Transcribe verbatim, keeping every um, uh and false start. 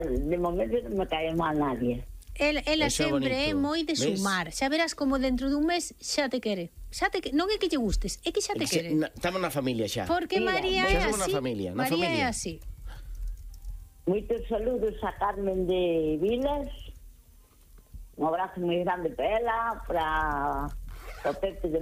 de momento non me cae mal nadie. El, ela Eso é sempre é bonito. moi de Ves? sumar. Xa verás como dentro dun mes xa te quere. Xa te que... Non é que lle gustes, é que xa te quere. Estamos na familia xa. Porque Mira, María xa é somos na así. familia, na María familia. é así. Moitos saludos a Carmen de Vilas. Un abrazo moi grande para ela, para o Pepe de